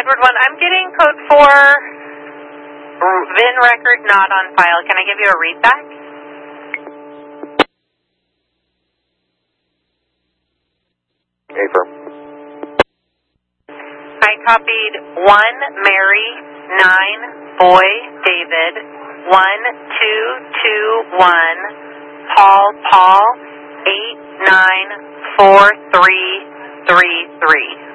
Edward 1, I'm getting code 4, VIN record not on file. Can I give you a readback? Affirm. I copied 1, Mary, 9, Boy, David, 1, 2, 2, 1, Paul, Paul, 8, 9, 4, 3, 3, 3.